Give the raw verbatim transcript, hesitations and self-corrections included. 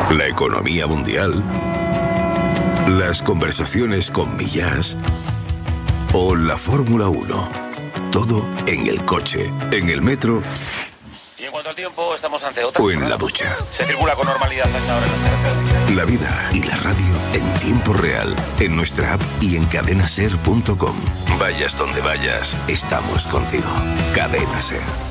la economía mundial, las conversaciones con Millás o la Fórmula uno. Todo en el coche, en el metro. Y en cuanto al tiempo, estamos ante otra. O en la ducha. Se circula con normalidad hasta ahora en las carreteras. La vida y la radio en tiempo real, en nuestra app y en cadena ser punto com. Vayas donde vayas, estamos contigo. Cadena Ser.